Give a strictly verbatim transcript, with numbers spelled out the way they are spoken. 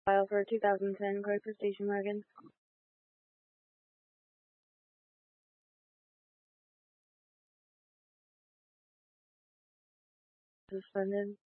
File for two thousand ten card for station wagon. Suspended.